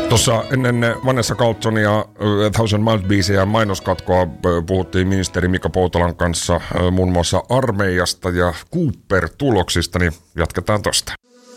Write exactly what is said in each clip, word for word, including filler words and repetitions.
Tuossa ennen Vanessa Carltonia Thousand Miles-biisiä mainoskatkoa puhuttiin ministeri Mika Poutalan kanssa muun muassa armeijasta ja Cooper-tuloksista, niin jatketaan tosta.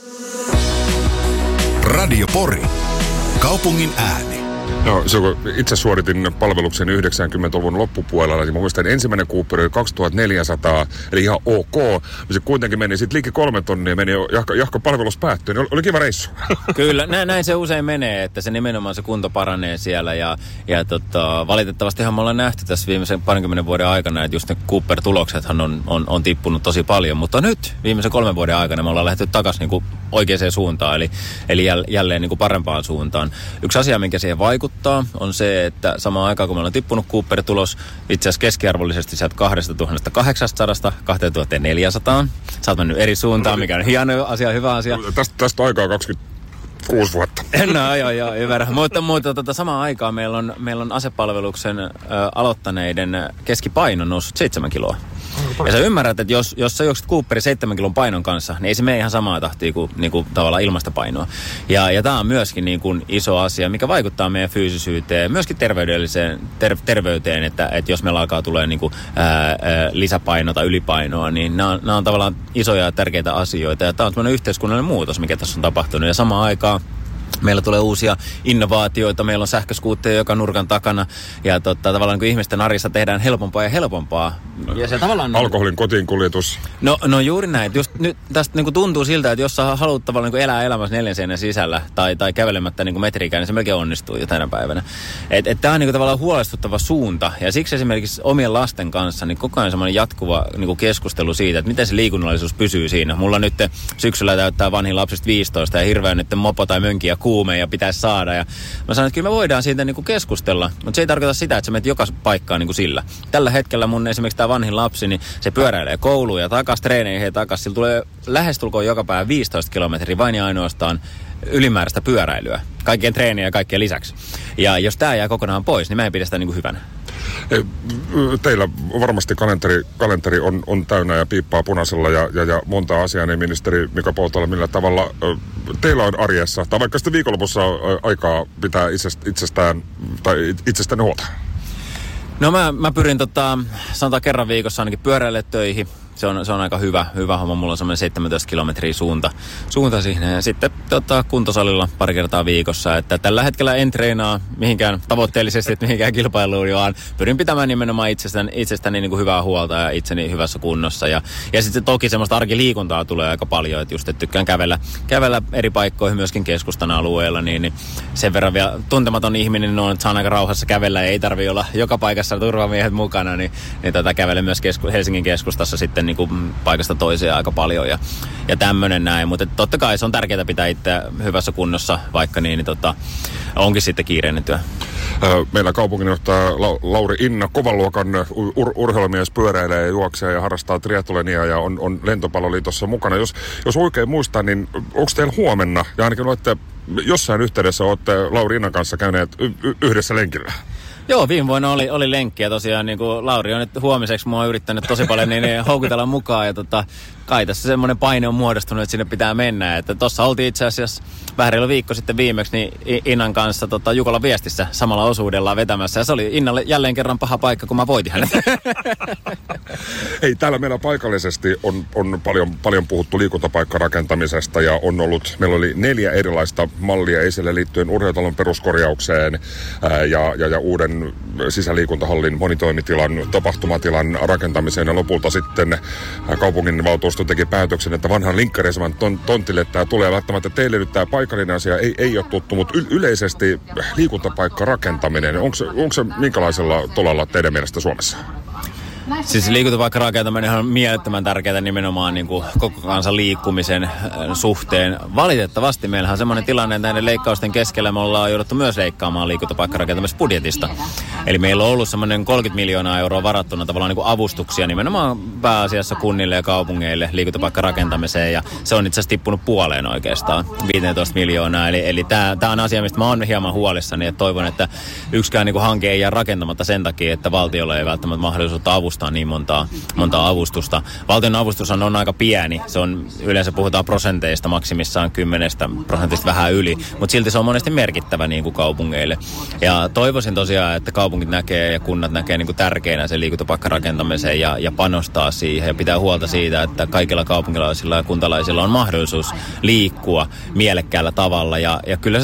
Radio Pori. Kaupungin ääni. No, se, kun itse suoritin palveluksen yhdeksänkymmentäluvun loppupuolella, niin mä muistan, että ensimmäinen Cooper oli kaksituhattaneljäsataa, eli ihan ok. Se kuitenkin meni sitten liike kolme tonnia, meni jo, jahka, jahka palvelus päättyi, niin oli, oli kiva reissu. Kyllä, näin, näin se usein menee, että se nimenomaan se kunto paranee siellä. Ja, ja tota, valitettavastihan me ollaan nähty tässä viimeisen parinkymmenen vuoden aikana, että just ne Cooper-tuloksethan on, on, on tippunut tosi paljon. Mutta nyt viimeisen kolmen vuoden aikana me ollaan lähdetty takaisin niin kuin oikeaan suuntaan, eli, eli jälleen niin kuin parempaan suuntaan. Yksi asia, minkä siihen vaikuttaa, on se, että samaan aikaan kun meillä on tippunut Cooper-tulos itse asiassa keskiarvollisesti sieltä kaksituhattakahdeksansataa kaksituhattaneljäsataa. Sä oot mennyt eri suuntaan, mikä on hieno asia, hyvä asia. Tästä, tästä aikaa kaksikymmentäkuusi vuotta. No joo, joo, hyvä. Mutta, mutta tota, samaan aikaan meillä on, meillä on asepalveluksen ö, aloittaneiden keskipaino noussut seitsemän kiloa. Ja sä ymmärrät, että jos, jos sä juokset Cooperin seitsemän kilon painon kanssa, niin ei se mene ihan samaa tahtia kuin, niin kuin tavallaan ilmasta painoa. Ja, ja tää on myöskin niin kuin iso asia, mikä vaikuttaa meidän fyysisyyteen, myöskin terveydelliseen ter, terveyteen, että, että jos meillä alkaa tulee niin kuin, ää, ää, lisäpainoa tai ylipainoa, niin nämä on, nämä on tavallaan isoja ja tärkeitä asioita. Ja tää on semmoinen yhteiskunnallinen muutos, mikä tässä on tapahtunut. Ja samaan aikaan meillä tulee uusia innovaatioita, meillä on sähköskuutteja joka nurkan takana ja totta, tavallaan niin ihmisten arjessa tehdään helpompaa ja helpompaa. Ja se tavallaan alkoholin kotiinkuljetus. No, no juuri näin. Just nyt tästä niin kuin tuntuu siltä, että jos sä haluat tavallaan niin elää elämässä neljän seinän sisällä tai, tai kävelemättä niin metriikään, niin se melkein onnistuu jo tänä päivänä. Että et tämä on niin kuin tavallaan huolestuttava suunta ja siksi esimerkiksi omien lasten kanssa niin koko ajan semmoinen jatkuva niin kuin keskustelu siitä, että miten se liikunnallisuus pysyy siinä. Mulla nyt syksyllä täyttää vanhin lapsista viisitoista ja hirveän nyt mopo tai mönkiä kuume ja pitäisi saada. Ja mä sanoin, että kyllä me voidaan siitä niin kuin keskustella, mutta se ei tarkoita sitä, että sä menet joka paikkaan niin kuin sillä. Tällä hetkellä mun esimerkiksi tämä vanhin lapsi, niin se pyöräilee kouluun ja takas treeneihin ja takas. Sillä tulee lähestulkoon joka päivä viisitoista kilometriä vain ja ainoastaan ylimääräistä pyöräilyä. Kaikkien treeniä ja kaikkien lisäksi. Ja jos tää jää kokonaan pois, niin mä en pidä sitä niin kuin hyvänä. Teillä varmasti kalenteri, kalenteri on, on täynnä ja piippaa punaisella ja, ja, ja monta asiaa, niin ministeri Mika Poutala, millä tavalla teillä on arjessa, tai vaikka sitten viikonlopussa aikaa pitää itsestään, tai itsestään huolta? No mä, mä pyrin tota, sanotaan kerran viikossa ainakin pyöräille töihin. Se on, se on aika hyvä, hyvä homma. Mulla on semmoinen seitsemäntoista kilometriä suunta, suunta siihen. Ja sitten tota, kuntosalilla pari kertaa viikossa. Että tällä hetkellä en treenaa mihinkään tavoitteellisesti, että mihinkään kilpailuun, vaan pyrin pitämään nimenomaan itsestäni, itsestäni niin kuin hyvää huolta ja itseni hyvässä kunnossa. Ja, ja sitten toki semmoista arkiliikuntaa tulee aika paljon. Että just, että tykkään kävellä, kävellä eri paikkoihin myöskin keskustan alueella. Niin, niin sen verran vielä tuntematon ihminen niin on, että saan aika rauhassa kävellä. Ja ei tarvitse olla joka paikassa turvamiehet mukana. Niin, niin tätä kävelen myös kesku, Helsingin keskustassa sitten niin kuin paikasta toiseen aika paljon ja, ja tämmönen näin, mutta totta kai se on tärkeää pitää itse hyvässä kunnossa, vaikka niin, niin tota, onkin sitten kiireinen työ. Meillä kaupunginjohtaja Lauri Inna, kovan luokan ur- urheilumies, pyöräilee ja juoksee ja harrastaa triathlenia ja on, on Lentopalloliitossa mukana. Jos, jos oikein muistan, niin onko teillä huomenna, ja ainakin olette jossain yhteydessä olette Lauri Innan kanssa käyneet y- y- yhdessä lenkillä? Joo, viime vuonna oli, oli lenkki ja tosiaan niin kuin Lauri on nyt huomiseksi mua yrittänyt tosi paljon niin, niin houkutella mukaan ja tota, kai tässä semmoinen paine on muodostunut, että sinne pitää mennä. Että tossa oltiin itse asiassa vähän reilu viikko sitten viimeksi niin Innan kanssa tota, Jukolan viestissä samalla osuudella vetämässä ja se oli Innalle jälleen kerran paha paikka, kun mä voitin hänet. Hei, täällä meillä paikallisesti on, on paljon, paljon puhuttu liikuntapaikkarakentamisesta ja on ollut, meillä oli neljä erilaista mallia esille liittyen urheilutalon peruskorjaukseen ää, ja, ja, ja uuden sisäliikuntahallin monitoimitilan, tapahtumatilan rakentamiseen ja lopulta sitten kaupunginvaltuusto teki päätöksen, että vanhan Linkkareisman tontille tämä tulee välttämättä teille nyt tämä paikallinen asia ei, ei ole tuttu, mutta y- yleisesti liikuntapaikkarakentaminen, onko se, onko se minkälaisella tolalla teidän mielestä Suomessa? Siis liikuntapaikkarakentaminen on mielettömän tärkeää nimenomaan niin kuin koko kansan liikkumisen suhteen. Valitettavasti meillähän on semmoinen tilanne, että näiden leikkausten keskellä me ollaan jouduttu myös leikkaamaan liikuntapaikkarakentamisesta budjetista. Eli meillä on ollut semmoinen kolmekymmentä miljoonaa euroa varattuna tavallaan niin kuin avustuksia nimenomaan pääasiassa kunnille ja kaupungeille liikuntapaikkarakentamiseen, ja se on itse asiassa tippunut puoleen oikeastaan, viisitoista miljoonaa. Eli, eli tämä on asia, mistä mä oon hieman huolissani, että toivon, että yksikään niin kuin hanke ei jää rakentamatta sen takia, että valtiolla ei välttämättä mahdollisuutta avustaa niin montaa, montaa avustusta. Valtion avustus on aika pieni, se on yleensä puhutaan prosenteista, maksimissaan kymmenestä prosentista vähän yli, mutta silti se on monesti merkittävä niin kuin kaupungeille. Ja toivoisin tosiaan, että kaupungit näkee ja kunnat näkee niin kuin tärkeänä sen liikuntapaikkarakentamisen ja, ja panostaa siihen ja pitää huolta siitä, että kaikilla kaupunkilaisilla ja kuntalaisilla on mahdollisuus liikkua mielekkäällä tavalla. Ja, ja kyllä